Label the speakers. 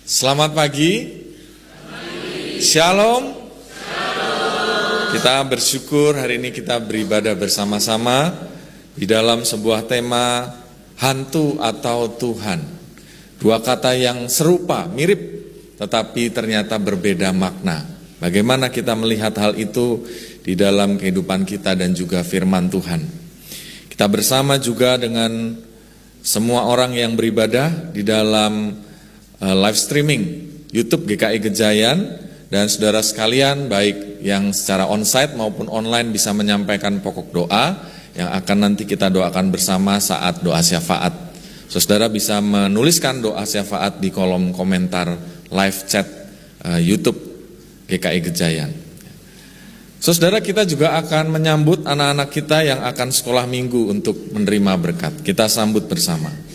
Speaker 1: Selamat pagi. Shalom. Kita bersyukur hari ini kita beribadah bersama-sama di dalam sebuah tema hantu atau Tuhan. Dua kata yang serupa, mirip, tetapi ternyata berbeda makna. Bagaimana kita melihat hal itu di dalam kehidupan kita dan juga firman Tuhan. Kita bersama juga dengan semua orang yang beribadah di dalam live streaming YouTube GKI Gejayan, dan saudara sekalian baik yang secara onsite maupun online bisa menyampaikan pokok doa yang akan nanti kita doakan bersama saat doa syafaat. Saudara bisa menuliskan doa syafaat di kolom komentar live chat YouTube GKI Gejayan. Saudara, kita juga akan menyambut anak-anak kita yang akan sekolah minggu untuk menerima berkat. Kita sambut bersama.